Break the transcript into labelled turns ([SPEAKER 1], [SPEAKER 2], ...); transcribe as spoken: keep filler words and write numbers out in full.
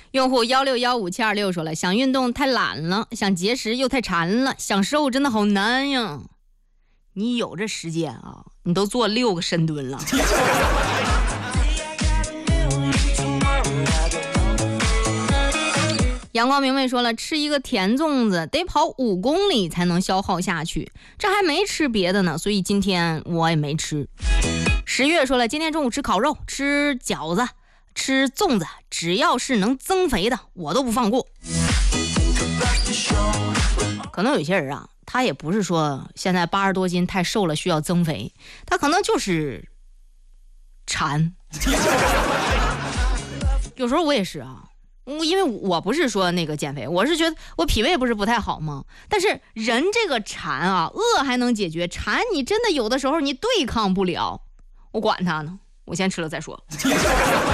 [SPEAKER 1] 用户幺六幺五七二六说了，想运动太懒了，想节食又太馋了，想瘦真的好难呀。你有这时间啊，你都做六个深蹲了。阳光明媚说了，吃一个甜粽子得跑五公里才能消耗下去，这还没吃别的呢，所以今天我也没吃。十月说了，今天中午吃烤肉，吃饺子，吃粽子，只要是能增肥的我都不放过。可能有些人啊，他也不是说现在八十多斤太瘦了需要增肥，他可能就是馋。有时候我也是啊，因为我不是说那个减肥，我是觉得我脾胃不是不太好吗？但是人这个馋啊，饿还能解决，馋你真的有的时候你对抗不了，我管他呢，我先吃了再说。